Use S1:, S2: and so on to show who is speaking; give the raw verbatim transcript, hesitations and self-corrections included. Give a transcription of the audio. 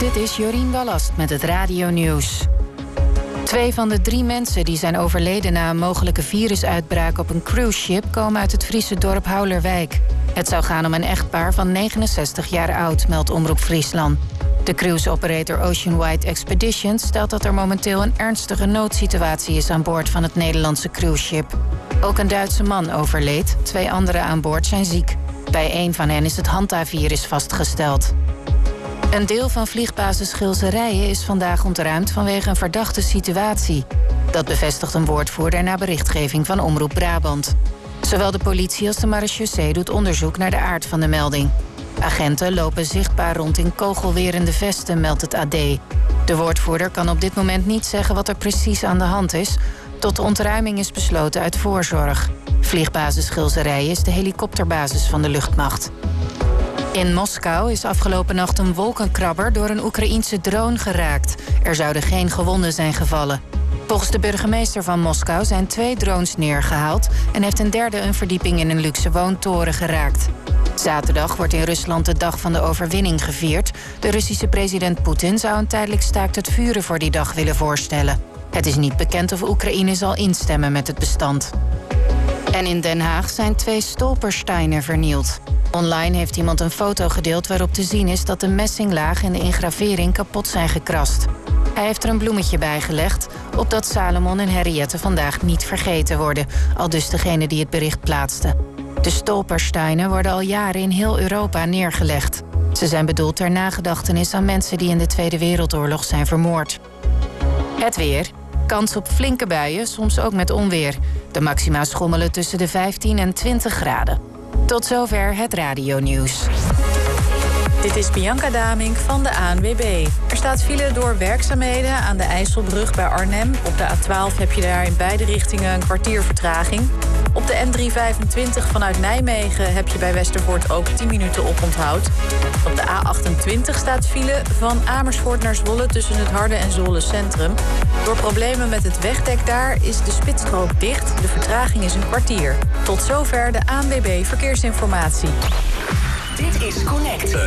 S1: Dit is Jorien Ballast met het Radio-nieuws. Twee van de drie mensen die zijn overleden na een mogelijke virusuitbraak op een cruiseschip komen uit het Friese dorp Houwlerwijk. Het zou gaan om een echtpaar van negenenzestig jaar oud, meldt Omroep Friesland. De cruise-operator Oceanwide Expeditions stelt dat er momenteel een ernstige noodsituatie is aan boord van het Nederlandse cruiseschip. Ook een Duitse man overleed, twee anderen aan boord zijn ziek. Bij één van hen is het Hanta-virus vastgesteld. Een deel van vliegbasis Gilserijen is vandaag ontruimd vanwege een verdachte situatie. Dat bevestigt een woordvoerder na berichtgeving van Omroep Brabant. Zowel de politie als de marechaussee doet onderzoek naar de aard van de melding. Agenten lopen zichtbaar rond in kogelwerende vesten, meldt het A D. De woordvoerder kan op dit moment niet zeggen wat er precies aan de hand is. Tot de ontruiming is besloten uit voorzorg. Vliegbasis Gilserijen is de helikopterbasis van de luchtmacht. In Moskou is afgelopen nacht een wolkenkrabber door een Oekraïense drone geraakt. Er zouden geen gewonden zijn gevallen. Volgens de burgemeester van Moskou zijn twee drones neergehaald en heeft een derde een verdieping in een luxe woontoren geraakt. Zaterdag wordt in Rusland de dag van de overwinning gevierd. De Russische president Poetin zou een tijdelijk staakt het vuren voor die dag willen voorstellen. Het is niet bekend of Oekraïne zal instemmen met het bestand. En in Den Haag zijn twee stolpersteinen vernield. Online heeft iemand een foto gedeeld waarop te zien is dat de messinglaag en de ingravering kapot zijn gekrast. Hij heeft er een bloemetje bij gelegd, opdat Salomon en Henriette vandaag niet vergeten worden, aldus degene die het bericht plaatste. De stolpersteinen worden al jaren in heel Europa neergelegd. Ze zijn bedoeld ter nagedachtenis aan mensen die in de Tweede Wereldoorlog zijn vermoord. Het weer. Kans op flinke buien, soms ook met onweer. De maxima schommelen tussen de vijftien en twintig graden. Tot zover het Radio-nieuws.
S2: Dit is Bianca Damink van de A N W B. Er staat file door werkzaamheden aan de IJsselbrug bij Arnhem. Op de A twaalf heb je daar in beide richtingen een kwartier vertraging. Op de N driehonderdvijfentwintig vanuit Nijmegen heb je bij Westervoort ook tien minuten oponthoud. Op de A achtentwintig staat file van Amersfoort naar Zwolle tussen het Harde en Zwolle Centrum. Door problemen met het wegdek daar is de spitsstrook dicht. De vertraging is een kwartier. Tot zover de A N W B Verkeersinformatie.
S3: Dit is Connect.